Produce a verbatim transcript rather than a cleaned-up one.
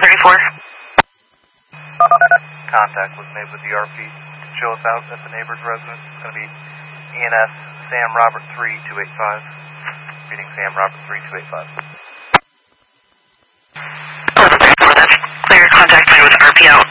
thirty-four. Contact was made with the R P to show us out at the neighbor's residence. It's going to be E N S Sam Robert three two eight five. Reading Sam Robert three two eight five. eleven thirty-four, that's clear. Contact made with R P out.